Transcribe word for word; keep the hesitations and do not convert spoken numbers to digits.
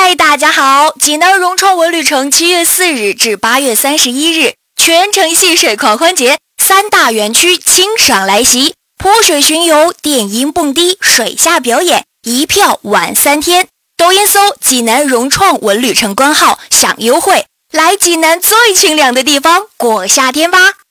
嗨，大家好！济南融创文旅城七月四日至八月三十一日全城戏水狂欢节，三大园区清爽来袭，泼水巡游、电音蹦迪、水下表演，一票玩三天。抖音搜济南融创文旅城官号享优惠，来济南最清凉的地方过夏天吧！